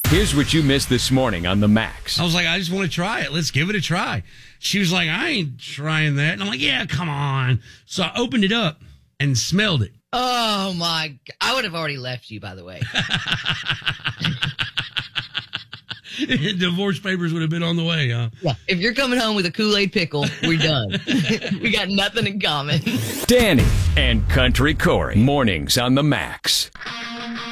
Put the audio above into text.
Here's what you missed this morning on the Max. I was like, I just want to try it. Let's give it a try. She was like, I ain't trying that. And I'm like, yeah, come on. So I opened it up and smelled it. Oh, my. I would have already left you, by the way. Divorce papers would have been on the way, huh? Yeah. If you're coming home with a Kool-Aid pickle, we're done. We got nothing in common. Danny and Country Corey. Mornings on the Max.